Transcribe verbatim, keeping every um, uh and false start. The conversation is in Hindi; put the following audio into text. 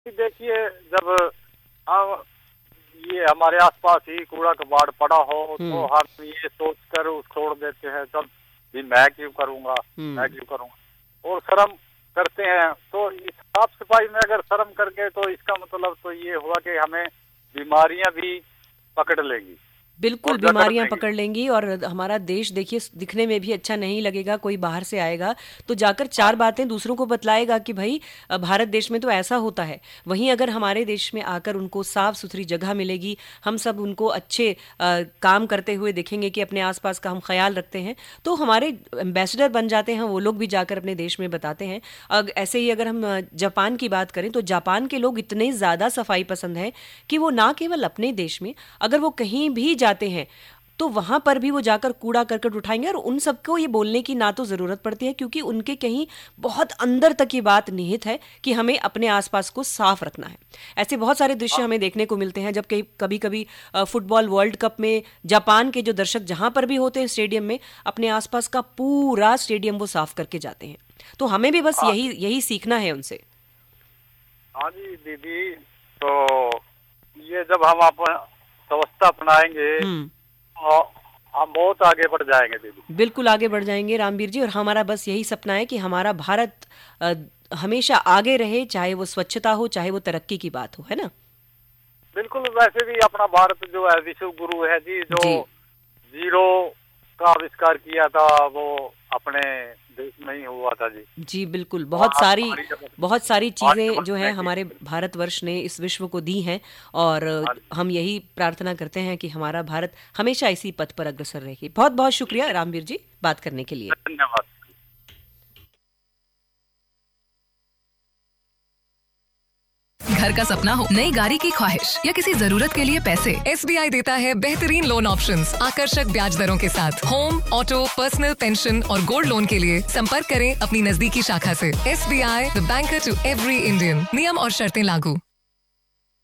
देखिए, जब हम ये हमारे आसपास ही कूड़ा कबाड़ पड़ा हो तो हम ये सोच कर उस छोड़ देते हैं, तब भी मैं क्यों करूँगा, मैं क्यों करूँगा, और शर्म करते हैं। तो इस साफ सफाई में अगर शर्म करके तो इसका मतलब तो ये हुआ कि हमें बीमारियां भी पकड़ लेंगी। बिल्कुल बीमारियां पकड़ लेंगी और हमारा देश देखिए दिखने में भी अच्छा नहीं लगेगा। कोई बाहर से आएगा तो जाकर चार बातें दूसरों को बतलाएगा कि भाई भारत देश में तो ऐसा होता है। वहीं अगर हमारे देश में आकर उनको साफ सुथरी जगह मिलेगी, हम सब उनको अच्छे आ, काम करते हुए देखेंगे कि अपने आसपास का हम ख्याल रखते हैं, तो हमारे एम्बेसडर बन जाते हैं। वो लोग भी जाकर अपने देश में बताते हैं। अग, ऐसे ही अगर हम जापान की बात करें तो जापान के लोग इतने ज़्यादा सफाई पसंद हैं कि वो ना केवल अपने देश में, अगर वो कहीं भी जाते हैं तो वहां पर भी वो जाकर कूड़ा करकट उठाएंगे। और उन सबको ये बोलने की ना तो जरूरत पड़ती है, क्योंकि उनके कहीं बहुत अंदर तक ये बात निहित है कि हमें अपने आसपास को साफ रखना है। ऐसे बहुत सारे दृश्य हमें देखने को मिलते हैं, जबकि कभी कभी फुटबॉल वर्ल्ड कप में जापान के जो दर्शक जहां पर भी होते हैं स्टेडियम में, अपने आसपास का पूरा स्टेडियम वो साफ करके जाते हैं। तो हमें भी बस यही यही सीखना है उनसे। हाँ जी दीदी, तो ये जब हम अपन व्यवस्था अपनाएंगे और हम बहुत आगे बढ़ जाएंगे दीदी। बिल्कुल आगे बढ़ जाएंगे रामवीर जी। और हमारा बस यही सपना है कि हमारा भारत आ, हमेशा आगे रहे, चाहे वो स्वच्छता हो, चाहे वो तरक्की की बात हो, है ना। बिल्कुल। वैसे भी अपना भारत जो है विश्व गुरु है जी, जो जी। जीरो का आविष्कार किया था वो अपने देश में ही हुआ था जी। जी बिल्कुल। बहुत सारी बहुत सारी चीजें जो है हमारे भारतवर्ष ने इस विश्व को दी हैं, और हम यही प्रार्थना करते हैं कि हमारा भारत हमेशा इसी पथ पर अग्रसर रहेगी। बहुत बहुत शुक्रिया रामवीर जी बात करने के लिए। धन्यवाद। घर का सपना हो, नई गाड़ी की ख्वाहिश या किसी जरूरत के लिए पैसे, एस बी आई देता है बेहतरीन लोन ऑप्शंस आकर्षक ब्याज दरों के साथ। होम, ऑटो, पर्सनल, पेंशन और गोल्ड लोन के लिए संपर्क करें अपनी नजदीकी शाखा से। S B I, the banker to every Indian. नियम और शर्तें लागू।